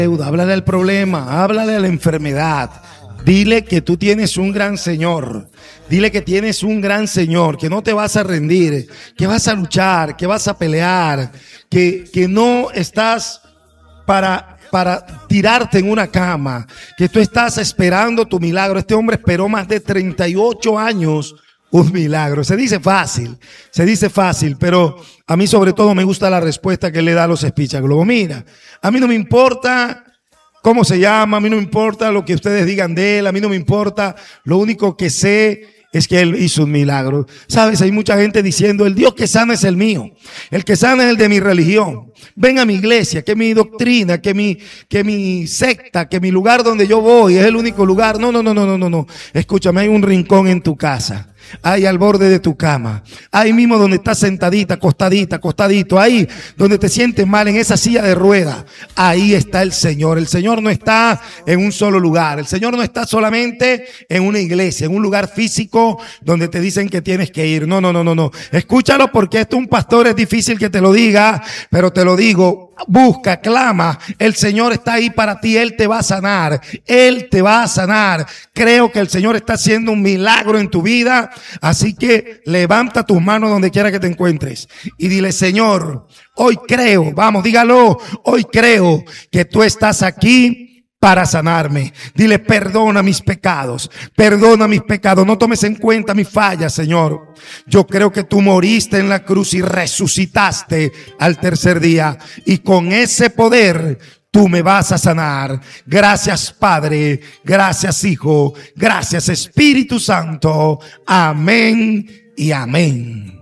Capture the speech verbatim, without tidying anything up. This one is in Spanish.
deuda, háblale al problema, háblale a la enfermedad. Dile que tú tienes un gran Señor. Dile que tienes un gran Señor, que no te vas a rendir, que vas a luchar, que vas a pelear, que, que no estás para, para tirarte en una cama, que tú estás esperando tu milagro. Este hombre esperó más de treinta y ocho años un milagro. Se dice fácil, se dice fácil, pero a mí sobre todo me gusta la respuesta que él le da a los espíchaglobos. Mira, a mí no me importa cómo se llama, a mí no me importa lo que ustedes digan de él, a mí no me importa, lo único que sé es que él hizo un milagro. Sabes, hay mucha gente diciendo, el Dios que sana es el mío, el que sana es el de mi religión. Ven a mi iglesia, que mi doctrina, que mi, que mi secta, que mi lugar donde yo voy es el único lugar. No, no, no, no, no, no, no. Escúchame, hay un rincón en tu casa. Ahí al borde de tu cama, ahí mismo donde estás sentadita, acostadita, acostadito, ahí donde te sientes mal, en esa silla de ruedas, ahí está el Señor. El Señor no está en un solo lugar, el Señor no está solamente en una iglesia, en un lugar físico donde te dicen que tienes que ir. No, no, no, no, no. Escúchalo, porque esto un pastor es difícil que te lo diga, pero te lo digo. Busca, clama, el Señor está ahí para ti, Él te va a sanar, Él te va a sanar. Creo que el Señor está haciendo un milagro en tu vida, así que levanta tus manos donde quiera que te encuentres y dile: Señor, hoy creo, vamos, dígalo, hoy creo que tú estás aquí para sanarme. Dile: perdona mis pecados, perdona mis pecados, no tomes en cuenta mis fallas, Señor. Yo creo que tú moriste en la cruz y resucitaste al tercer día, y con ese poder tú me vas a sanar. Gracias, Padre, gracias, Hijo, gracias, Espíritu Santo. Amén y amén.